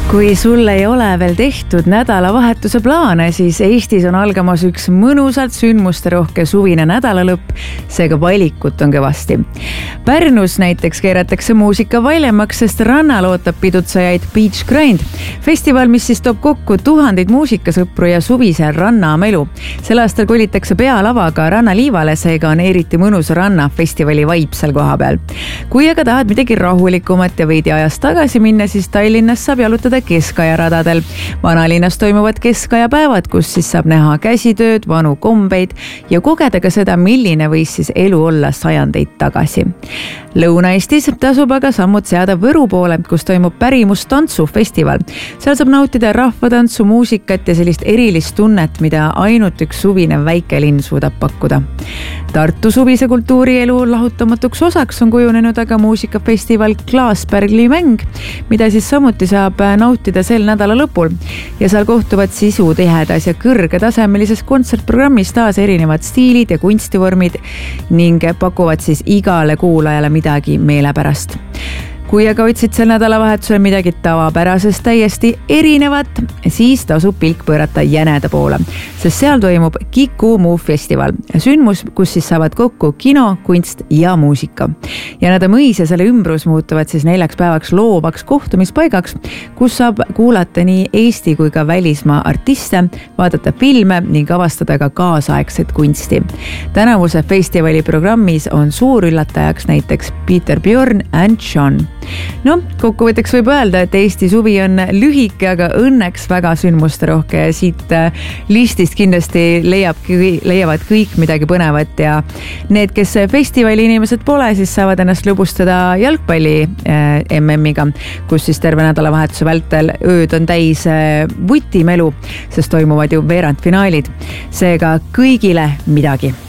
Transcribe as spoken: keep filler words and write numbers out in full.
Kui sul ei ole veel tehtud nädalavahetuse plaane, siis Eestis on algamas üks mõnusalt sündmusterohke suvine nädalalõpp, seega valikut on kõvasti. Pärnus näiteks keeratakse muusika valjemaks, sest rannal ootab pidutsajaid Beach Grind. Festival, mis siis toob kokku tuhandeid muusikasõpru ja suvise rannamelu. Sel aastal kolitakse pealavaga rannaliivale, seega on eriti mõnus rannafestivali vibe seal koha peal. Kui aga tahad midagi rahulikumat ja veidi ajast tagasi minna, siis Tallinnas saab jalutada Keskaja radadel. Vanalinnas toimuvad Keskaja päevad, kus siis saab näha käsitööd, vanu kombeid ja kogeda ka seda, milline võis siis elu olla sajandeid tagasi. Lõuna-Eestis tasub aga sammud seada Võru poole, kus toimub pärimustantsufestival. Seal saab nautida rahvatantsu, muusikat ja sellist erilist tunnet, mida ainult üks suvine väikelinn suudab pakkuda. Tartu suvise kultuurielu lahutamatuks osaks on kujunenud aga muusikafestival Klaasbergli mäng, mida siis samuti saab nautida sel nädala lõpul ja seal kohtuvad sisutehedas ja kõrgetasemelises kontsertprogrammis taas erinevad stiilid ja kunstivormid ning pakuvad siis igale kuulajale midagi meelepärast. Kui aga otsid sel nädalavahetusel midagi tavapärasest täiesti erinevat, siis tasub pilk pöörata Jäneda poole, sest seal toimub Kiku Muu festival, sündmus, kus siis saavad kokku kino, kunst ja muusika. Jäneda mõis ja selle ümbrus muutuvad siis neljaks päevaks loovaks kohtumispaigaks, kus saab kuulata nii Eesti kui ka välismaa artiste, vaadata filme ning avastada ka kaasaegset kunsti. Tänavuse festivali programmis on suurüllatajaks näiteks Peter Bjorn and John. No, kokkuvõtteks võib öelda, et Eesti suvi on lühike, aga õnneks väga sündmusterohke ja siit listist kindlasti leiab, leiavad kõik midagi põnevat ja need, kes festivali inimesed pole, siis saavad ennast lõbustada jalgpalli M M-iga, kus siis terve nädalavahetuse vältel ööd on täis vutimelu, sest toimuvad ju veerandfinaalid. Seega kõigile midagi.